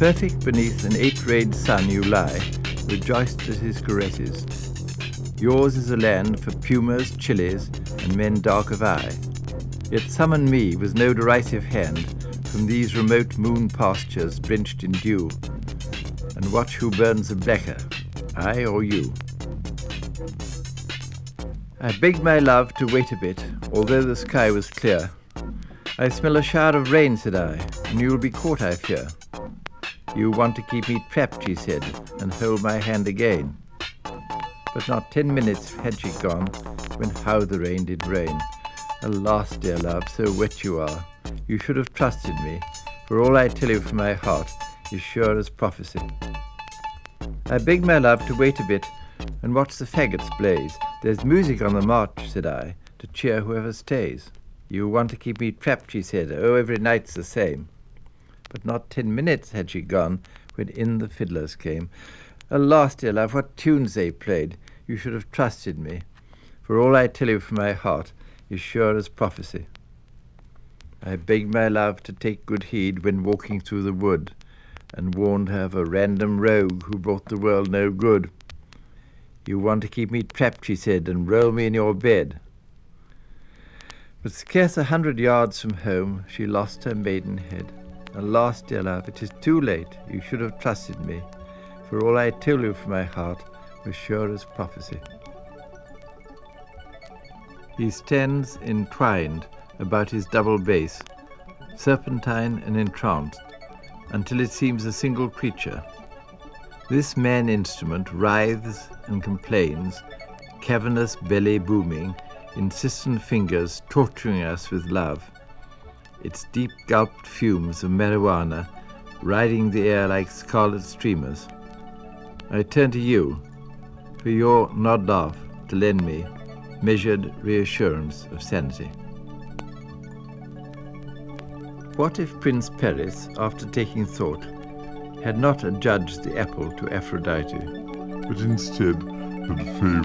Perfect beneath an 8-rayed sun you lie, rejoiced at his caresses. Yours is a land for pumas, chilies, and men dark of eye. Yet summon me with no derisive hand from these remote moon pastures drenched in dew, and watch who burns the blacker, I or you. I begged my love to wait a bit, although the sky was clear. I smell a shower of rain, said I, and you will be caught, I fear. You want to keep me trapped, she said, and hold my hand again. But not 10 minutes had she gone, when how the rain did rain. Alas, dear love, so wet you are. You should have trusted me, for all I tell you from my heart is sure as prophecy. I begged my love to wait a bit and watch the faggots blaze. There's music on the march, said I, to cheer whoever stays. You want to keep me trapped, she said, oh, every night's the same. But not 10 minutes had she gone, when in the fiddlers came. Alas, dear love, what tunes they played! You should have trusted me, for all I tell you from my heart is sure as prophecy. I begged my love to take good heed when walking through the wood, and warned her of a random rogue who brought the world no good. You want to keep me trapped, she said, and roll me in your bed. But scarce 100 yards from home she lost her maidenhead. Alas, dear love, it is too late. You should have trusted me, for all I tell you from my heart was sure as prophecy. He stands entwined about his double bass, serpentine and entranced, until it seems a single creature. This man-instrument writhes and complains, cavernous belly booming, insistent fingers torturing us with love. Its deep-gulped fumes of marijuana riding the air like scarlet streamers. I turn to you, for your nod laugh to lend me measured reassurance of sanity. What if Prince Paris, after taking thought, had not adjudged the apple to Aphrodite, but instead had favoured